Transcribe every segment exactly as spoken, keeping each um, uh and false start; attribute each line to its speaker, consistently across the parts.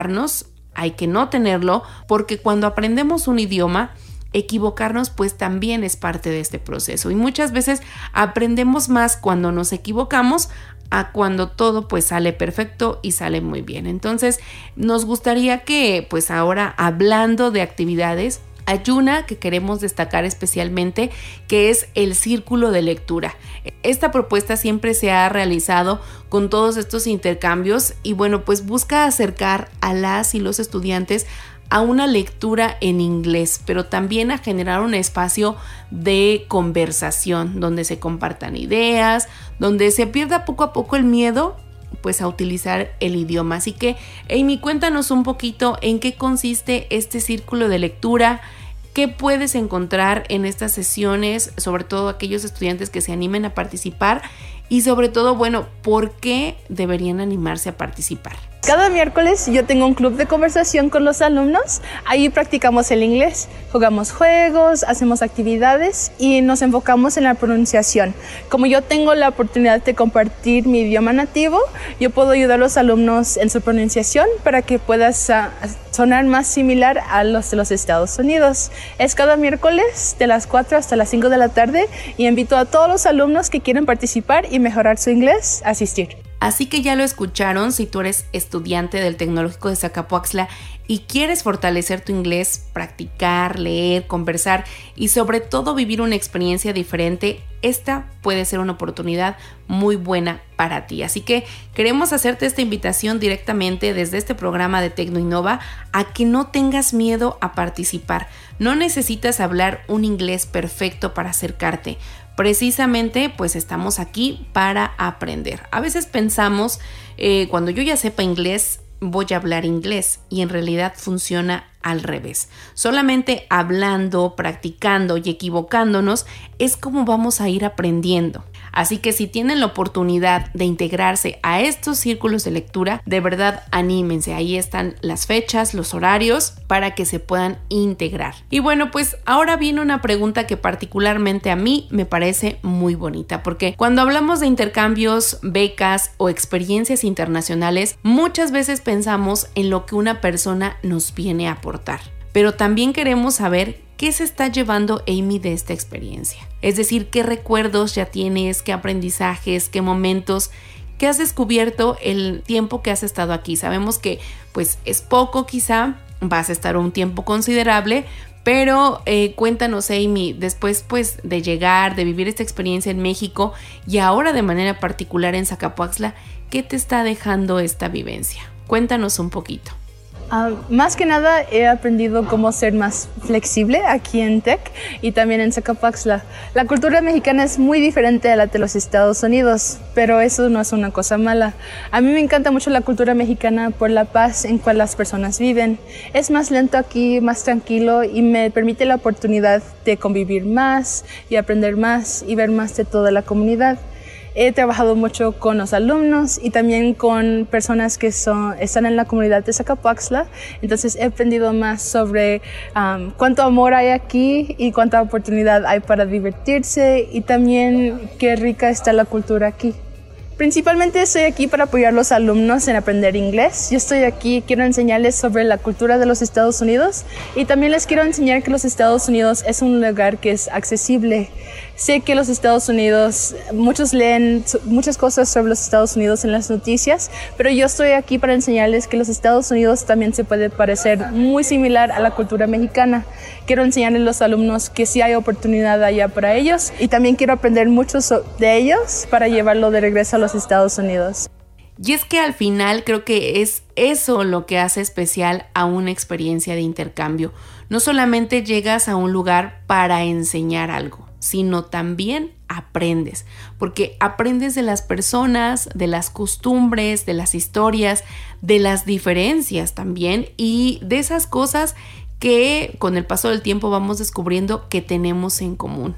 Speaker 1: hay que no tenerlo, porque cuando aprendemos un idioma, equivocarnos pues también es parte de este proceso y muchas veces aprendemos más cuando nos equivocamos a cuando todo pues sale perfecto y sale muy bien. Entonces nos gustaría que pues ahora, hablando de actividades, hay una que queremos destacar especialmente, que es el círculo de lectura. Esta propuesta siempre se ha realizado con todos estos intercambios y bueno, pues busca acercar a las y los estudiantes a una lectura en inglés, pero también a generar un espacio de conversación donde se compartan ideas, donde se pierda poco a poco el miedo pues a utilizar el idioma. Así que, Amy, cuéntanos un poquito en qué consiste este círculo de lectura, qué puedes encontrar en estas sesiones, sobre todo aquellos estudiantes que se animen a participar y sobre todo, bueno, ¿por qué deberían animarse a participar?
Speaker 2: Cada miércoles yo tengo un club de conversación con los alumnos. Ahí practicamos el inglés, jugamos juegos, hacemos actividades y nos enfocamos en la pronunciación. Como yo tengo la oportunidad de compartir mi idioma nativo, yo puedo ayudar a los alumnos en su pronunciación para que puedas uh, sonar más similar a los de los Estados Unidos. Es cada miércoles de las cuatro hasta las cinco de la tarde y invito a todos los alumnos que quieren participar y mejorar su inglés a asistir.
Speaker 1: Así que ya lo escucharon, si tú eres estudiante del Tecnológico de Zacapoaxtla y quieres fortalecer tu inglés, practicar, leer, conversar y sobre todo vivir una experiencia diferente, esta puede ser una oportunidad muy buena para ti. Así que queremos hacerte esta invitación directamente desde este programa de Tecnoinnova a que no tengas miedo a participar. No necesitas hablar un inglés perfecto para acercarte. Precisamente pues estamos aquí para aprender. A veces pensamos, eh, cuando yo ya sepa inglés, voy a hablar inglés y en realidad funciona al revés. Solamente hablando, practicando y equivocándonos es como vamos a ir aprendiendo. Así que si tienen la oportunidad de integrarse a estos círculos de lectura, de verdad anímense. Ahí están las fechas, los horarios para que se puedan integrar. Y bueno, pues ahora viene una pregunta que particularmente a mí me parece muy bonita, porque cuando hablamos de intercambios, becas o experiencias internacionales, muchas veces pensamos en lo que una persona nos viene a aportar. Pero también queremos saber qué se está llevando Amy de esta experiencia. Es decir, qué recuerdos ya tienes, qué aprendizajes, qué momentos, qué has descubierto el tiempo que has estado aquí. Sabemos que pues es poco quizá, vas a estar un tiempo considerable, pero eh, cuéntanos, Amy, después pues de llegar, de vivir esta experiencia en México y ahora de manera particular en Zacapoaxtla, ¿qué te está dejando esta vivencia? Cuéntanos un poquito.
Speaker 2: Uh, más que nada he aprendido cómo ser más flexible aquí en Tec y también en Zacapoaxtla. La cultura mexicana es muy diferente a la de los Estados Unidos, pero eso no es una cosa mala. A mí me encanta mucho la cultura mexicana por la paz en cual las personas viven. Es más lento aquí, más tranquilo y me permite la oportunidad de convivir más y aprender más y ver más de toda la comunidad. He trabajado mucho con los alumnos y también con personas que son, están en la comunidad de Zacapoaxtla, entonces he aprendido más sobre um, cuánto amor hay aquí y cuánta oportunidad hay para divertirse y también qué rica está la cultura aquí. Principalmente estoy aquí para apoyar a los alumnos en aprender inglés. Yo estoy aquí, quiero enseñarles sobre la cultura de los Estados Unidos y también les quiero enseñar que los Estados Unidos es un lugar que es accesible. Sé que los Estados Unidos, muchos leen muchas cosas sobre los Estados Unidos en las noticias, pero yo estoy aquí para enseñarles que los Estados Unidos también se puede parecer muy similar a la cultura mexicana. Quiero enseñarles a los alumnos que sí hay oportunidad allá para ellos y también quiero aprender mucho de ellos para llevarlo de regreso a los Estados Unidos.
Speaker 1: Y es que al final creo que es eso lo que hace especial a una experiencia de intercambio. No solamente llegas a un lugar para enseñar algo, sino también aprendes, porque aprendes de las personas, de las costumbres, de las historias, de las diferencias también y de esas cosas que con el paso del tiempo vamos descubriendo que tenemos en común.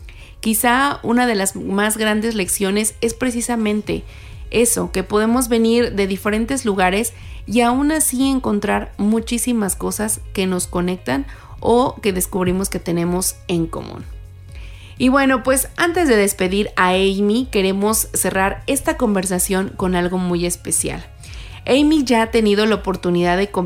Speaker 1: Quizá una de las más grandes lecciones es precisamente eso, que podemos venir de diferentes lugares y aún así encontrar muchísimas cosas que nos conectan o que descubrimos que tenemos en común. Y bueno, pues antes de despedir a Amy, queremos cerrar esta conversación con algo muy especial. Amy ya ha tenido la oportunidad de